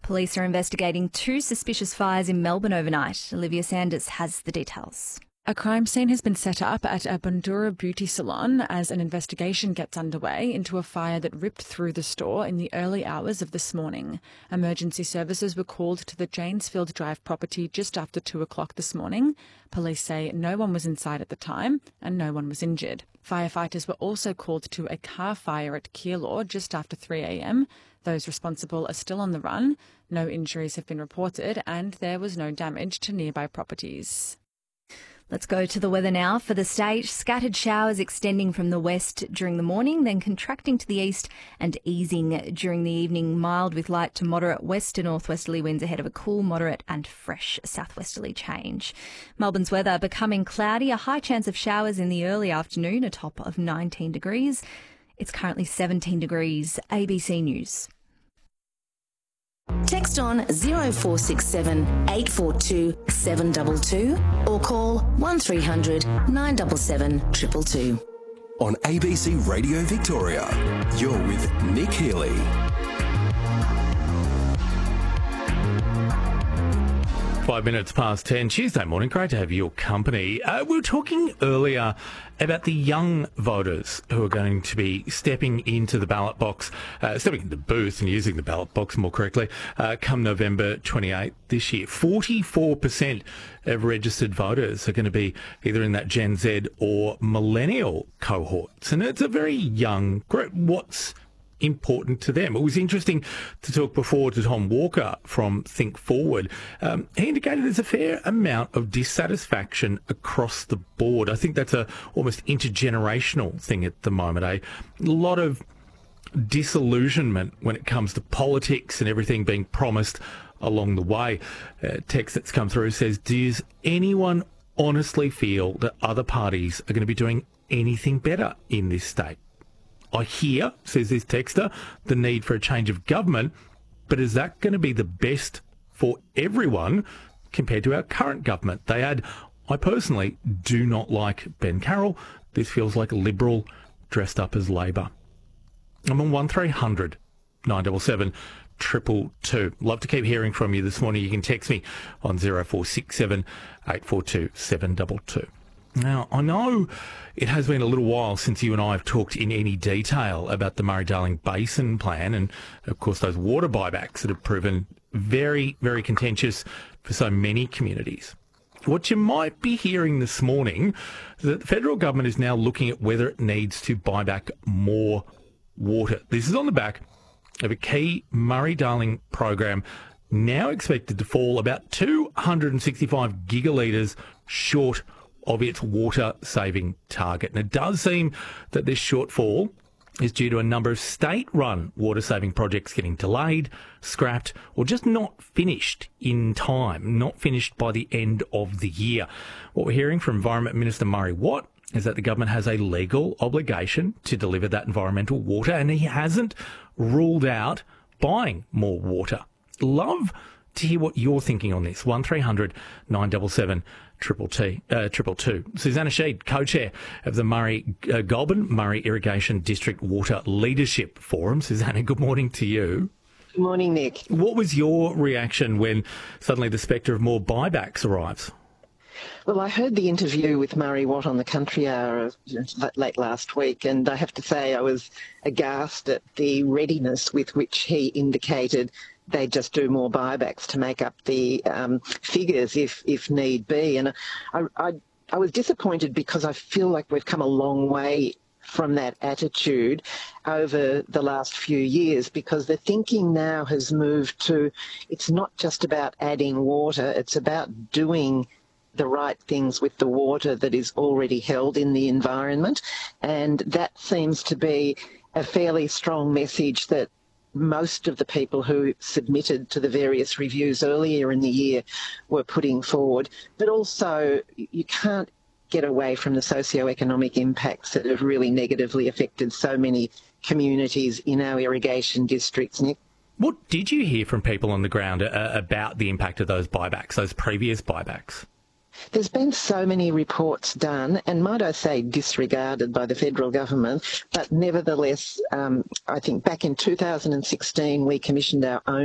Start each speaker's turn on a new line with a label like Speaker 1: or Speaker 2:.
Speaker 1: Police are investigating 2 suspicious fires in Melbourne overnight. Olivia Sanders has the details.
Speaker 2: A crime scene has been set up at a Bundoora beauty salon as an investigation gets underway into a fire that ripped through the store in the early hours of this morning. Emergency services were called to the Janesfield Drive property just after 2 o'clock this morning. Police say no one was inside at the time and no one was injured. Firefighters were also called to a car fire at Keilor just after 3 a.m. Those responsible are still on the run. No injuries have been reported and there was no damage to nearby properties.
Speaker 1: Let's go to the weather now. For the state, scattered showers extending from the west during the morning, then contracting to the east and easing during the evening. Mild with light to moderate west to northwesterly winds ahead of a cool, moderate and fresh southwesterly change. Melbourne's weather becoming cloudy, a high chance of showers in the early afternoon, a top of 19 degrees. It's currently 17 degrees. ABC News.
Speaker 3: Text on 0467 842 722 or call 1300 977 222.
Speaker 4: On ABC Radio Victoria, you're with Nick Healy.
Speaker 5: 5 minutes past 10, Tuesday morning. Great to have your company. We were talking earlier about the young voters who are going to be stepping into the ballot box, stepping into the booth and using the ballot box more correctly, come November 28th this year. 44% of registered voters are going to be either in that Gen Z or millennial cohorts. And it's a very young group. What's important to them? It was interesting to talk before to Tom Walker from Think Forward. He indicated there's a fair amount of dissatisfaction across the board. I think that's a almost intergenerational thing at the moment. A lot of disillusionment when it comes to politics and everything being promised along the way. Text that's come through says, does anyone honestly feel that other parties are going to be doing anything better in this state? I hear, says this texter, the need for a change of government, but is that going to be the best for everyone compared to our current government? They add, I personally do not like Ben Carroll. This feels like a Liberal dressed up as Labor. I'm on 1300 977 222. Love to keep hearing from you this morning. You can text me on 0467 842 722. Now, I know it has been a little while since you and I have talked in any detail about the Murray-Darling Basin plan and, of course, those water buybacks that have proven very, very contentious for so many communities. What you might be hearing this morning is that the federal government is now looking at whether it needs to buy back more water. This is on the back of a key Murray-Darling program now expected to fall about 265 gigalitres short of its water-saving target. And it does seem that this shortfall is due to a number of state-run water-saving projects getting delayed, scrapped, or just not finished in time, not finished by the end of the year. What we're hearing from Environment Minister Murray Watt is that the government has a legal obligation to deliver that environmental water, and he hasn't ruled out buying more water. Love to hear what you're thinking on this. 1300 977 222. Susanna Sheed, co-chair of the Goulburn Murray Irrigation District Water Leadership Forum. Susanna, good morning to you.
Speaker 6: Good morning, Nick.
Speaker 5: What was your reaction when suddenly the spectre of more buybacks arrives?
Speaker 6: Well, I heard the interview with Murray Watt on the Country Hour late last week, and I have to say I was aghast at the readiness with which he indicated they just do more buybacks to make up the figures if need be. And I was disappointed because I feel like we've come a long way from that attitude over the last few years, because the thinking now has moved to, it's not just about adding water, it's about doing the right things with the water that is already held in the environment. And that seems to be a fairly strong message that most of the people who submitted to the various reviews earlier in the year were putting forward. But also, you can't get away from the socio-economic impacts that have really negatively affected so many communities in our irrigation districts, Nick.
Speaker 5: What did you hear from people on the ground about the impact of those buybacks, those previous buybacks?
Speaker 6: There's been so many reports done, and might I say disregarded by the federal government, but nevertheless, I think back in 2016 we commissioned our own